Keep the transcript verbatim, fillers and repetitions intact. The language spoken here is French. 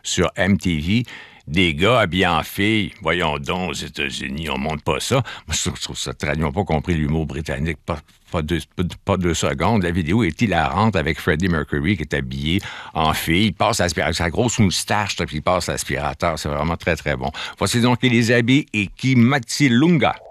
sur M T V. Des gars habillés en filles, voyons donc, aux États-Unis, on montre pas ça. Moi, je trouve, je trouve ça très... Ils n'ont pas compris l'humour britannique, pas, pas, deux, pas deux secondes. La vidéo est hilarante avec Freddie Mercury qui est habillé en fille. Il passe l'aspirateur, sa grosse moustache, puis il passe l'aspirateur. C'est vraiment très, très bon. Voici donc Elizabeth et Kimatilunga.